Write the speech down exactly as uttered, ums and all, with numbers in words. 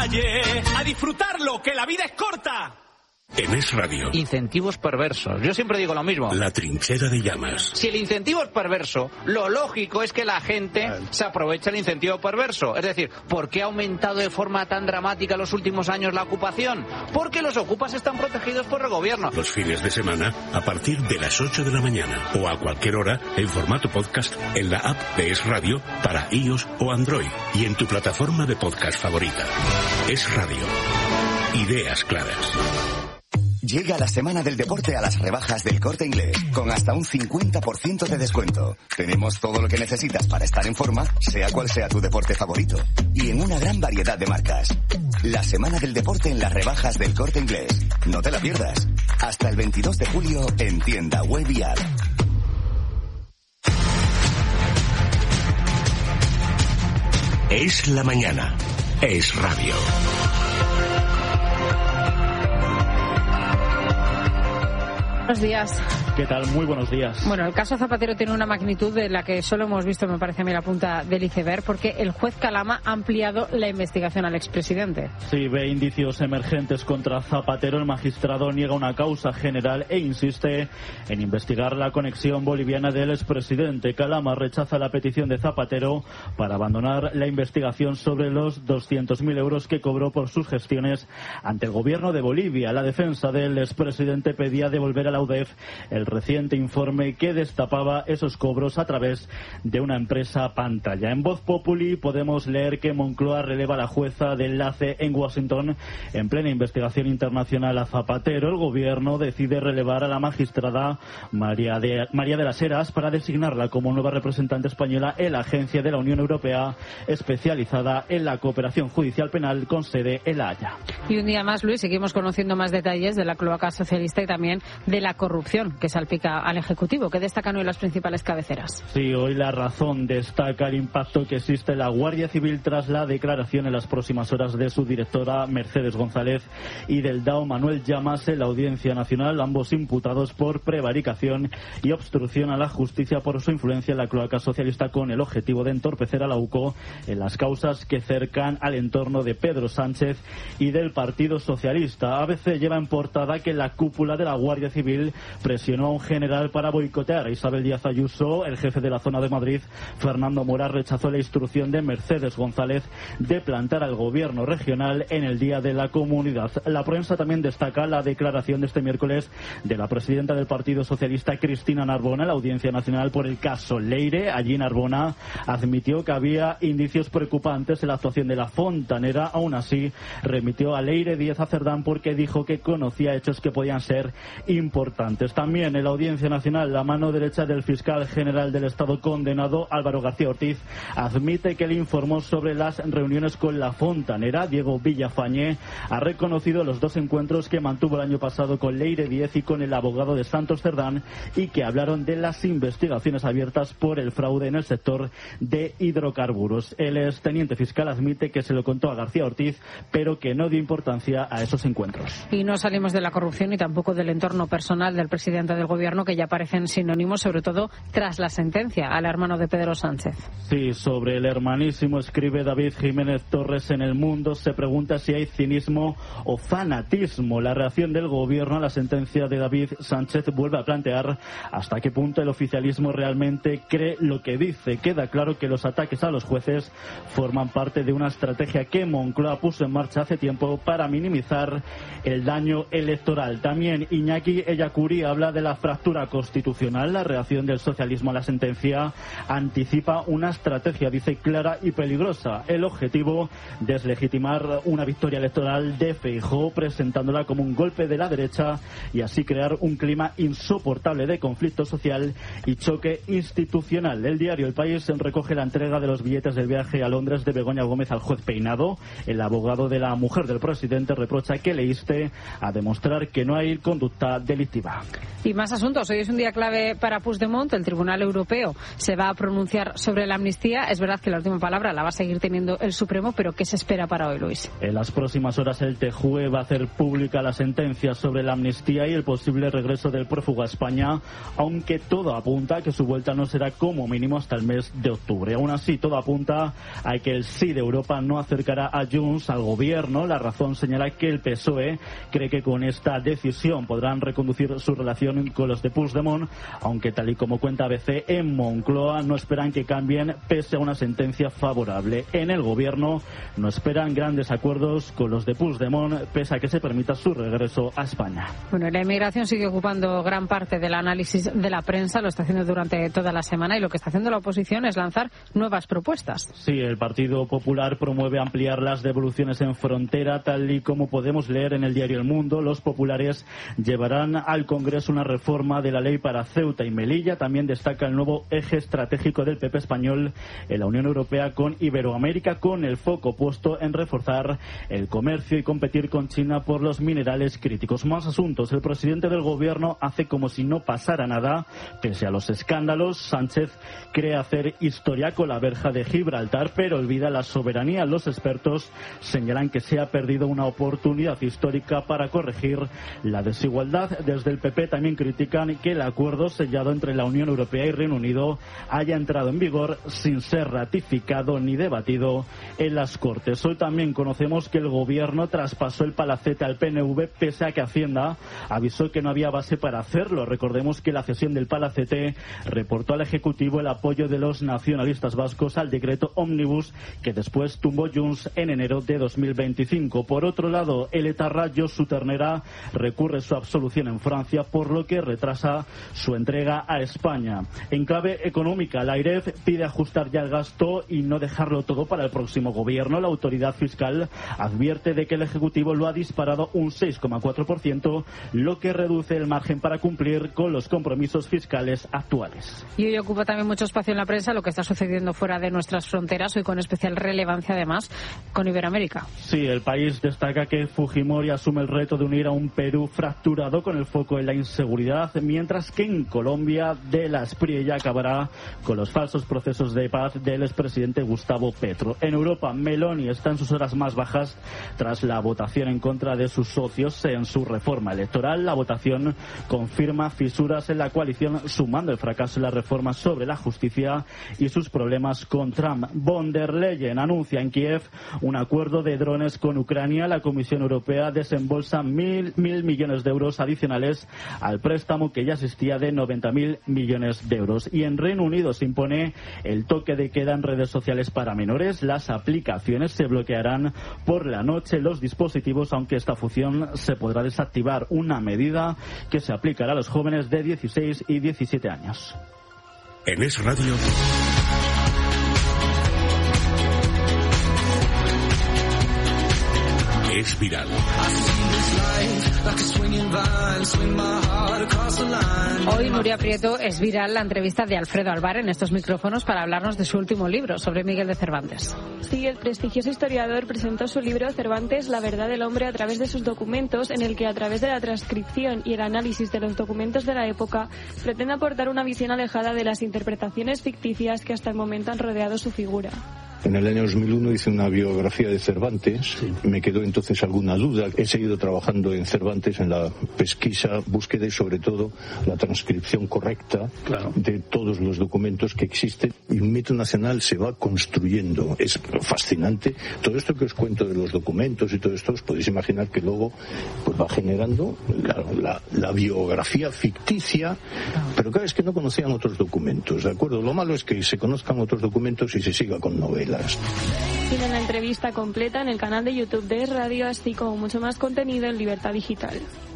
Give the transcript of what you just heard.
calle, a disfrutarlo, que la vida es corta. En Es Radio. Incentivos perversos. Yo siempre digo lo mismo. La trinchera de llamas. Si el incentivo es perverso, lo lógico es que la gente se aproveche del incentivo perverso. Es decir, ¿por qué ha aumentado de forma tan dramática en los últimos años la ocupación? Porque los ocupas están protegidos por el gobierno. Los fines de semana, a partir de las ocho de la mañana o a cualquier hora, en formato podcast, en la app de Es Radio para iOS o Android y en tu plataforma de podcast favorita. Es Radio. Ideas claras. Llega la semana del deporte a las rebajas del Corte Inglés, con hasta un cincuenta por ciento de descuento. Tenemos todo lo que necesitas para estar en forma, sea cual sea tu deporte favorito. Y en una gran variedad de marcas. La semana del deporte en las rebajas del Corte Inglés. No te la pierdas. Hasta el veintidós de julio en tienda web y app. Es la mañana. Es Radio. Buenos días. ¿Qué tal? Muy buenos días. Bueno, el caso Zapatero tiene una magnitud de la que solo hemos visto, me parece a mí, la punta del iceberg, porque el juez Calama ha ampliado la investigación al expresidente. Sí, ve indicios emergentes contra Zapatero. El magistrado niega una causa general e insiste en investigar la conexión boliviana del expresidente. Calama rechaza la petición de Zapatero para abandonar la investigación sobre los doscientos mil euros que cobró por sus gestiones ante el gobierno de Bolivia. La defensa del expresidente pedía devolver a la U D E F el reciente informe que destapaba esos cobros a través de una empresa pantalla. En Voz Populi podemos leer que Moncloa releva a la jueza de enlace en Washington en plena investigación internacional a Zapatero. El gobierno decide relevar a la magistrada María de, María de las Heras para designarla como nueva representante española en la Agencia de la Unión Europea especializada en la cooperación judicial penal con sede en La Haya. Y un día más, Luis, seguimos conociendo más detalles de la cloaca socialista y también de la corrupción que salpica al Ejecutivo, que destacan hoy las principales cabeceras. Sí, hoy La Razón destaca el impacto que existe en la Guardia Civil tras la declaración en las próximas horas de su directora Mercedes González y del D A O Manuel Llamas en la Audiencia Nacional, ambos imputados por prevaricación y obstrucción a la justicia por su influencia en la cloaca socialista con el objetivo de entorpecer a la U C O en las causas que cercan al entorno de Pedro Sánchez y del Partido Socialista. A B C lleva en portada que la cúpula de la Guardia Civil presionó a un general para boicotear a Isabel Díaz Ayuso. El jefe de la zona de Madrid, Fernando Mora, rechazó la instrucción de Mercedes González de plantar al gobierno regional en el Día de la Comunidad. La prensa también destaca la declaración de este miércoles de la presidenta del Partido Socialista, Cristina Narbona, en la Audiencia Nacional por el caso Leire. Allí Narbona admitió que había indicios preocupantes en la actuación de la fontanera. Aún así, remitió a Leire Díaz a Cerdán porque dijo que conocía hechos que podían ser importantes. También en la Audiencia Nacional, la mano derecha del fiscal general del Estado condenado, Álvaro García Ortiz, admite que le informó sobre las reuniones con la fontanera. Diego Villafañé ha reconocido los dos encuentros que mantuvo el año pasado con Leire Díez y con el abogado de Santos Cerdán y que hablaron de las investigaciones abiertas por el fraude en el sector de hidrocarburos. El exteniente fiscal admite que se lo contó a García Ortiz, pero que no dio importancia a esos encuentros. Y no salimos de la corrupción y tampoco del entorno personal del presidente del gobierno, que ya parecen sinónimos, sobre todo tras la sentencia al hermano de Pedro Sánchez. Sí, sobre el hermanísimo escribe David Jiménez Torres en El Mundo. Se pregunta si hay cinismo o fanatismo. La reacción del gobierno a la sentencia de David Sánchez vuelve a plantear hasta qué punto el oficialismo realmente cree lo que dice. Queda claro que los ataques a los jueces forman parte de una estrategia que Moncloa puso en marcha hace tiempo para minimizar el daño electoral. También Iñaki Ellacurí habla de la fractura constitucional. La reacción del socialismo a la sentencia anticipa una estrategia, dice, clara y peligrosa. El objetivo, deslegitimar una victoria electoral de Feijóo, presentándola como un golpe de la derecha y así crear un clima insoportable de conflicto social y choque institucional. El diario El País recoge la entrega de los billetes del viaje a Londres de Begoña Gómez al juez Peinado. El abogado de la mujer del presidente reprocha que le inste a demostrar que no hay conducta delictiva. Y más asuntos. Hoy es un día clave para Puigdemont. El Tribunal Europeo se va a pronunciar sobre la amnistía. Es verdad que la última palabra la va a seguir teniendo el Supremo, pero ¿qué se espera para hoy, Luis? En las próximas horas el T J U E va a hacer pública la sentencia sobre la amnistía y el posible regreso del prófugo a España, aunque todo apunta a que su vuelta no será como mínimo hasta el mes de octubre. Aún así, todo apunta a que el sí de Europa no acercará a Junts al gobierno. La razón señala que el P S O E cree que con esta decisión podrán reconducir su relación con los de Puigdemont, aunque tal y como cuenta A B C, en Moncloa no esperan que cambien pese a una sentencia favorable. En el gobierno no esperan grandes acuerdos con los de Puigdemont pese a que se permita su regreso a España. Bueno, la inmigración sigue ocupando gran parte del análisis de la prensa, lo está haciendo durante toda la semana, y lo que está haciendo la oposición es lanzar nuevas propuestas. Sí, el Partido Popular promueve ampliar las devoluciones en frontera, tal y como podemos leer en el diario El Mundo. Los populares llevarán al Congreso una reforma de la ley para Ceuta y Melilla. También destaca el nuevo eje estratégico del P P español en la Unión Europea con Iberoamérica, con el foco puesto en reforzar el comercio y competir con China por los minerales críticos. Más asuntos. El presidente del gobierno hace como si no pasara nada. Pese a los escándalos, Sánchez cree hacer historia con la verja de Gibraltar, pero olvida la soberanía. Los expertos señalan que se ha perdido una oportunidad histórica para corregir la desigualdad. Desde el P P también critican que el acuerdo sellado entre la Unión Europea y Reino Unido haya entrado en vigor sin ser ratificado ni debatido en las Cortes. Hoy también conocemos que el gobierno traspasó el palacete al P N V pese a que Hacienda avisó que no había base para hacerlo. Recordemos que la cesión del palacete reportó al Ejecutivo el apoyo de los nacionalistas vascos al decreto Ómnibus que después tumbó Junts en enero de dos mil veinticinco. Por otro lado, el etarra Josu Ternera recurre su absolución en Francia, por lo que retrasa su entrega a España. En clave económica, la AIREF pide ajustar ya el gasto y no dejarlo todo para el próximo gobierno. La autoridad fiscal advierte de que el Ejecutivo lo ha disparado un seis coma cuatro por ciento, lo que reduce el margen para cumplir con los compromisos fiscales actuales. Y hoy ocupa también mucho espacio en la prensa lo que está sucediendo fuera de nuestras fronteras, hoy con especial relevancia además con Iberoamérica. Sí, el país destaca que Fujimori asume el reto de unir a un Perú fracturado con el foco en la inseguridad, mientras que en Colombia de la Espriella acabará con los falsos procesos de paz del expresidente Gustavo Petro. En Europa, Meloni está en sus horas más bajas tras la votación en contra de sus socios en su reforma electoral. La votación confirma fisuras en la coalición, sumando el fracaso en la reforma sobre la justicia y sus problemas con Trump. Von der Leyen anuncia en Kiev un acuerdo de drones con Ucrania. La Comisión Europea desembolsa mil, mil millones de euros adicionales al préstamo que ya existía de noventa mil millones de euros. Y en Reino Unido se impone el toque de queda en redes sociales para menores. Las aplicaciones se bloquearán por la noche los dispositivos, aunque esta función se podrá desactivar, una medida que se aplicará a los jóvenes de dieciséis y diecisiete años. En Es Radio. Es viral. Hoy Nuria Prieto es viral la entrevista de Alfredo Alvar en estos micrófonos para hablarnos de su último libro sobre Miguel de Cervantes. Sí, el prestigioso historiador presentó su libro Cervantes, la verdad del hombre a través de sus documentos, en el que a través de la transcripción y el análisis de los documentos de la época pretende aportar una visión alejada de las interpretaciones ficticias que hasta el momento han rodeado su figura. En el año dos mil uno hice una biografía de Cervantes, sí. Me quedó entonces alguna duda. He seguido trabajando en Cervantes, en la pesquisa, búsqueda y sobre todo la transcripción correcta claro. de todos los documentos que existen. Y un mito nacional se va construyendo. Es fascinante. Todo esto que os cuento de los documentos y todo esto, os podéis imaginar que luego pues va generando la, la, la biografía ficticia, pero claro, es que no conocían otros documentos, ¿de acuerdo? Lo malo es que se conozcan otros documentos y se siga con novelas. Tienen la entrevista completa en el canal de YouTube de Es Radio, así como mucho más contenido en Libertad Digital.